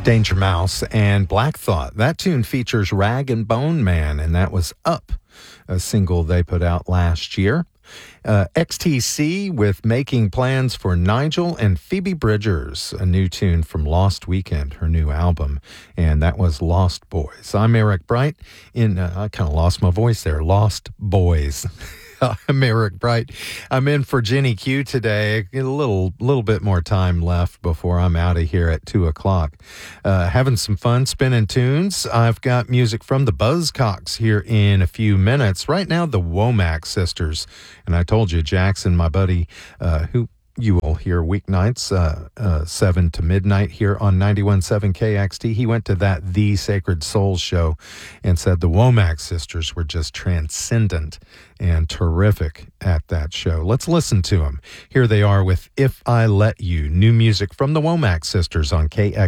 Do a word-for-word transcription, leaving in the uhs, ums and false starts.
Danger Mouse and Black Thought. That tune features Rag and Bone Man, and that was Up, a single they put out last year. Uh, X T C with Making Plans for Nigel, and Phoebe Bridgers, a new tune from Lost Weekend, her new album, and that was Lost Boys. I'm Eric Bright. In uh, I kind of lost my voice there. Lost Boys. I'm Eric Bright. I'm in for Jenny Q today. A little little bit more time left before I'm out of here at two o'clock. Uh, having some fun spinning tunes. I've got music from the Buzzcocks here in a few minutes. Right now, the Womack Sisters. And I told you, Jackson, my buddy, uh, who you will hear weeknights, uh, uh, seven to midnight here on ninety-one point seven K X T. He went to that The Sacred Souls show and said the Womack Sisters were just transcendent and terrific at that show. Let's listen to them. Here they are with If I Let You, new music from the Womack Sisters on K X T.